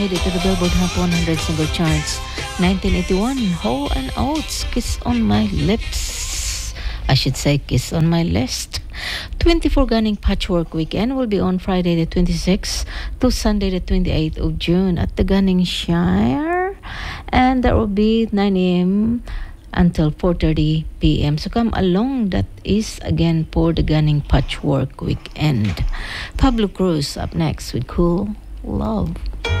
Made it to the Billboard Hot 100 single charts. 1981, Hall and Oates, Kiss on My Lips. I should say Kiss on My List. 24 Gunning Patchwork Weekend will be on Friday the 26th to Sunday the 28th of June at the Gunning Shire. And that will be 9 a.m. until 4:30 p.m. So come along. That is again for the Gunning Patchwork Weekend. Pablo Cruz up next with Cool Love.